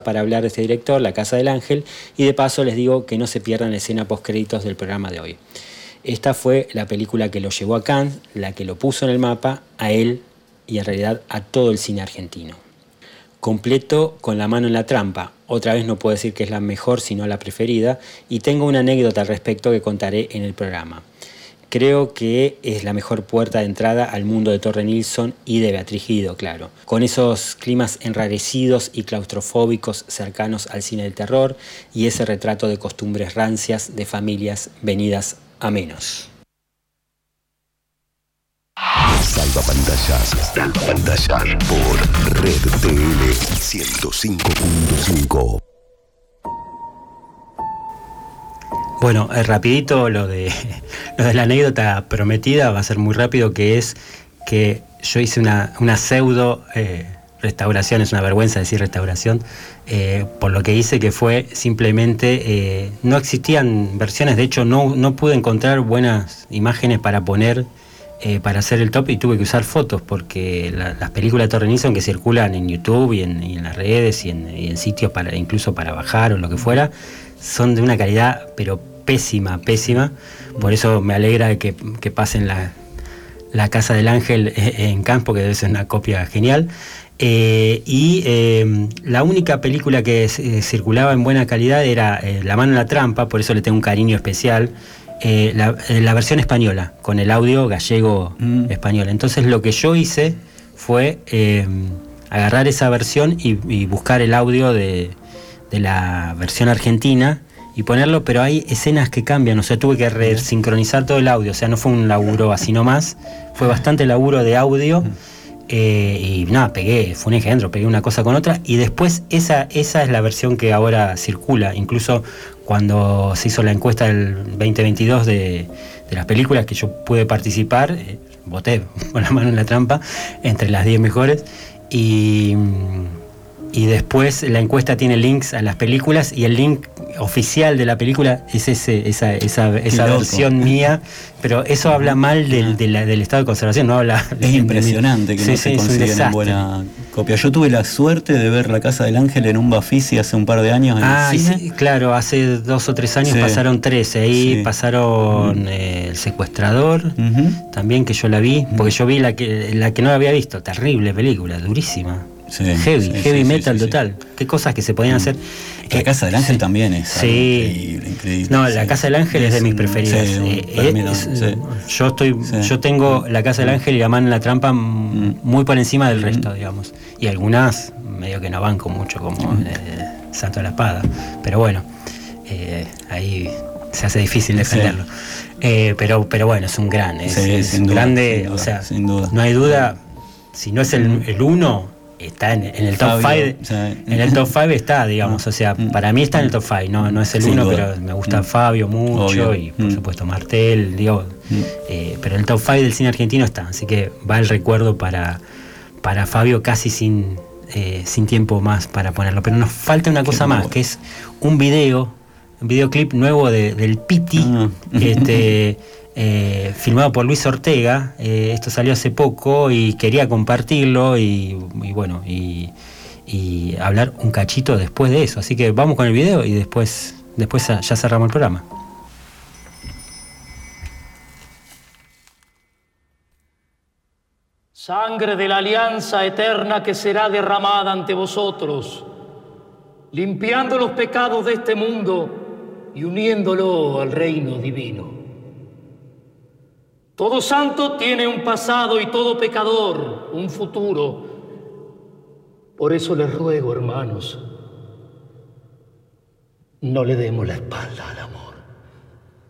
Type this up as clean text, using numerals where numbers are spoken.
para hablar de este director, La Casa del Ángel, y de paso les digo que no se pierdan la escena postcréditos del programa de hoy. Esta fue la película que lo llevó a Cannes, la que lo puso en el mapa, a él y en realidad a todo el cine argentino. Completo con La mano en la trampa, otra vez no puedo decir que es la mejor sino la preferida, y tengo una anécdota al respecto que contaré en el programa. Creo que es la mejor puerta de entrada al mundo de Torre Nilsson y de Beatriz Guido, claro. Con esos climas enrarecidos y claustrofóbicos cercanos al cine del terror y ese retrato de costumbres rancias de familias venidas a menos. Salvapantallas por Red TL 105.5. Bueno, rapidito lo de la anécdota prometida va a ser muy rápido, que es que yo hice una pseudo restauración, es una vergüenza decir restauración, por lo que hice que fue simplemente, no existían versiones, de hecho no pude encontrar buenas imágenes para poner, para hacer el top, y tuve que usar fotos, porque las películas de Torre Nilsson que circulan en YouTube y en las redes y en sitios incluso para bajar o lo que fuera, son de una calidad pero pésima. Por eso me alegra que pasen la Casa del Ángel en Cannes, porque debe ser una copia genial. La única película que circulaba en buena calidad era La mano en la trampa, por eso le tengo un cariño especial. La versión española, con el audio gallego español. Entonces lo que yo hice fue agarrar esa versión y buscar el audio de la versión argentina y ponerlo, pero hay escenas que cambian, o sea, tuve que resincronizar todo el audio, o sea, no fue un laburo así nomás, fue bastante laburo de audio, y nada, fue un engendro, pegué una cosa con otra, y después esa es la versión que ahora circula. Incluso cuando se hizo la encuesta del 2022 de las películas que yo pude participar, voté con La mano en la trampa entre las 10 mejores, y después la encuesta tiene links a las películas, y el link oficial de la película es esa versión mía, pero eso habla mal del estado de conservación, no habla... Es impresionante que no se consiga una buena copia. Yo tuve la suerte de ver La Casa del Ángel en un Bafisi hace un par de años en el cine. Sí, claro, hace 2 o 3 años pasaron 13, ahí pasaron El Secuestrador, también, que yo la vi, porque yo vi la que no la había visto, terrible película, durísima. Heavy metal total. Qué cosas que se podían hacer. La Casa del Ángel también es increíble. No, La Casa del Ángel es de mis preferidas. Yo tengo La Casa del Ángel y La mano en la trampa muy por encima del resto, digamos. Y algunas medio que no banco mucho, como Santo de la Espada. Pero bueno, ahí se hace difícil defenderlo. Pero bueno, es un gran, es un grande, o sea, sin duda. No hay duda, si no es el uno, está en el top 5, en el top 5 está, digamos, o sea, para mí está en el top 5, no es el 1, pero me gusta Fabio mucho, obvio. Y por supuesto Martel, digo, pero en el top 5 del cine argentino está, así que va el recuerdo para Fabio, casi sin tiempo más para ponerlo. Pero nos falta una cosa más, que es un videoclip nuevo del Piti, filmado por Luis Ortega. Esto salió hace poco y quería compartirlo y hablar un cachito después de eso, así que vamos con el video y después ya cerramos el programa. Sangre de la alianza eterna que será derramada ante vosotros, limpiando los pecados de este mundo y uniéndolo al reino divino. Todo santo tiene un pasado y todo pecador un futuro. Por eso les ruego, hermanos, no le demos la espalda al amor.